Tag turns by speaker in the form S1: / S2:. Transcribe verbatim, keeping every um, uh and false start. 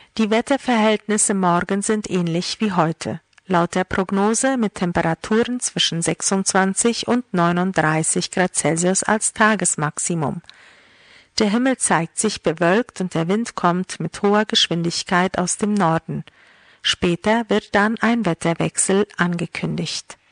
S1: Die Wetterverhältnisse morgen sind ähnlich wie heute. Laut der Prognose mit Temperaturen zwischen sechsundzwanzig und neununddreißig Grad Celsius als Tagesmaximum. Der Himmel zeigt sich bewölkt und der Wind kommt mit hoher Geschwindigkeit aus dem Norden. Später wird dann ein Wetterwechsel angekündigt.